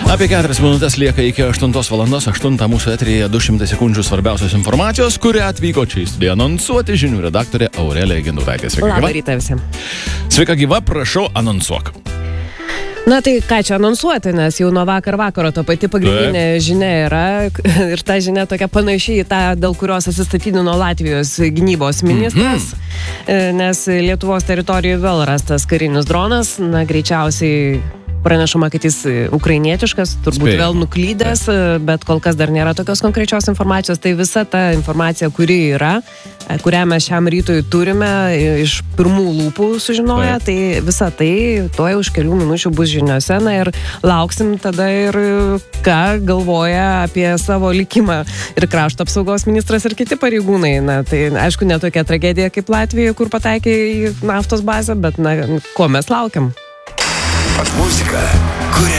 Apie 4 minutės lieka iki 8 valandos, 8 mūsų eteryje 200 sekundžių svarbiausios informacijos, kurią atvyko čia į studiją anonsuoti žinių redaktorė Aurelija Gindautaitė. Sveika, gyva. Labą rytą visiems. Sveika, gyva, prašau, anonsuok. Na tai ką čia anonsuoti, nes jau nuo vakaro ta pati pagrindinė žinia yra ir ta žinia tokia panašiai į tą, dėl kurios atsistatydino Latvijos gynybos ministras, nes Lietuvos teritorijoje vėl rastas karinis dronas, na greičiausiai pranešama, kad jis ukrainietiškas, turbūt vėl nuklydęs, bet kol kas dar nėra tokios konkrečios informacijos. Tai visa ta informacija, kuri yra, kurią mes šiam rytui turime iš pirmų lūpų sužinoję, tai visa tai tuoj už kelių minučių bus žiniose. Na ir lauksim tada ir ką galvoja apie savo likimą ir krašto apsaugos ministras ir kiti pareigūnai. Na tai aišku, ne tokia tragedija kaip Latvijoje, kur pataikė į naftos bazę, bet na, ko mes laukiam? Muzika, kurią